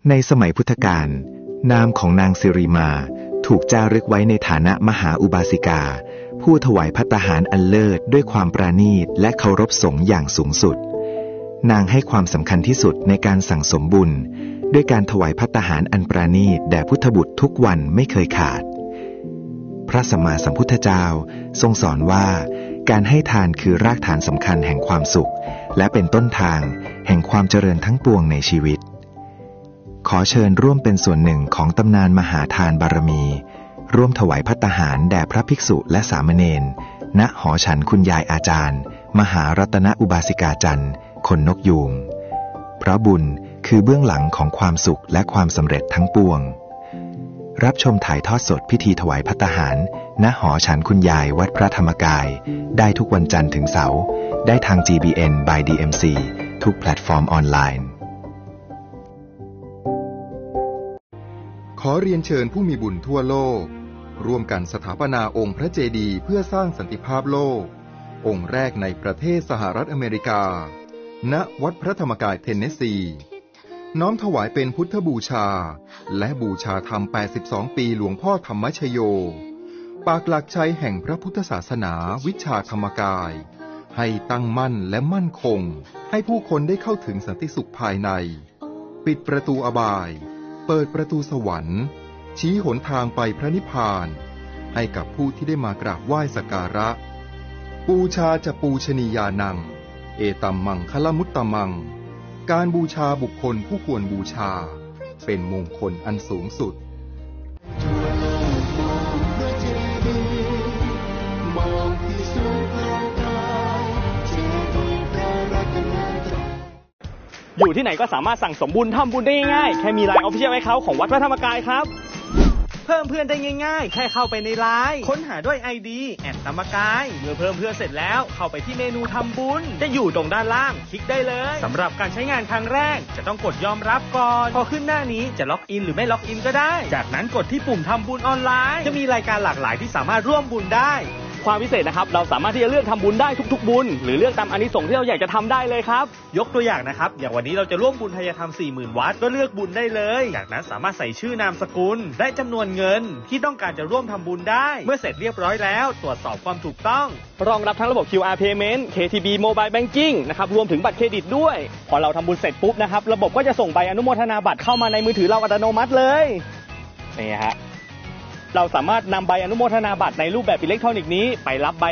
ในสมัยพุทธกาลนามของนางสิริมาถูกจารึกไว้ในฐานะมหาอุบาสิกาผู้ถวายภัตตาหารอันเลิศด้วยความปราณีตและเคารพสงฆ์อย่างสูงสุดนางให้ความสำคัญที่สุดในการสั่งสมบุญด้วยการถวายภัตตาหารอันปราณีตแด่พุทธบุตรทุกวันไม่เคยขาดพระสัมมาสัมพุทธเจ้าทรงสอนว่าการให้ทานคือรากฐานสำคัญแห่งความสุขและเป็นต้นทางแห่งความเจริญทั้งปวงในชีวิตขอเชิญร่วมเป็นส่วนหนึ่งของตำนานมหาทานบารมีร่วมถวายภัตตาหารแด่พระภิกษุและสามเณรณหอฉันคุณยายอาจารย์มหารัตนอุบาสิกาจันทร์คนนกยูงเพราะบุญคือเบื้องหลังของความสุขและความสำเร็จทั้งปวงรับชมถ่ายทอดสดพิธีถวายภัตตาหารณหอฉันคุณยายวัดพระธรรมกายได้ทุกวันจันทร์ถึงเสาร์ได้ทาง GBN by DMC ทุกแพลตฟอร์มออนไลน์ขอเรียนเชิญผู้มีบุญทั่วโลกร่วมกันสถาปนาองค์พระเจดีย์เพื่อสร้างสันติภาพโลกองค์แรกในประเทศสหรัฐอเมริกาณวัดพระธรรมกายเทนเนสซีน้อมถวายเป็นพุทธบูชาและบูชาธรรม82ปีหลวงพ่อธรรมชโยปากหลักชัยแห่งพระพุทธศาสนาวิชาธรรมกายให้ตั้งมั่นและมั่นคงให้ผู้คนได้เข้าถึงสันติสุขภายในปิดประตูอบายเปิดประตูสวรรค์ชี้หนทางไปพระนิพพานให้กับผู้ที่ได้มากราบไหว้สักการะบูชาจะปูชนียานังเอตัมมังคลมุตตมังการบูชาบุคคลผู้ควรบูชาเป็นมงคลอันสูงสุดอยู่ที่ไหนก็สามารถสั่งสมบุญทำบุญได้ง่ายๆแค่มี LINE Official Account ของวัดพระธรรมกายครับเพิ่มเพื่อนได้ง่ายๆแค่เข้าไปใน LINE ค้นหาด้วย ID ธรรมกายเมื่อเพิ่มเพื่อนเสร็จแล้วเข้าไปที่เมนูทำบุญจะอยู่ตรงด้านล่างคลิกได้เลยสำหรับการใช้งานครั้งแรกจะต้องกดยอมรับก่อนพอขึ้นหน้านี้จะล็อกอินหรือไม่ล็อกอินก็ได้จากนั้นกดที่ปุ่มทำบุญออนไลน์จะมีรายการหลากหลายที่สามารถร่วมบุญได้ความพิเศษนะครับเราสามารถที่จะเลือกทำบุญได้ทุกๆบุญหรือเลือกตามอานิสงส์ที่เราอยากจะทำได้เลยครับยกตัวอย่างนะครับอย่างวันนี้เราจะร่วมบุญทายธรรม 40,000 วัตต์ก็เลือกบุญได้เลยจากนั้นสามารถใส่ชื่อนามสกุลได้จำนวนเงินที่ต้องการจะร่วมทำบุญได้เมื่อเสร็จเรียบร้อยแล้วตรวจสอบความถูกต้องรองรับทั้งระบบ QR Payment KTB Mobile Banking นะครับรวมถึงบัตรเครดิตด้วยพอเราทำบุญเสร็จปุ๊บนะครับระบบก็จะส่งใบอนุโมทนาบัตรเข้ามาในมือถือเราอัตโนมัติเลยนี่ฮะเราสามารถนำใบอนุโมทนาบัตรในรูปแบบอิเล็กทรอนิกส์นี้ไปรับใบ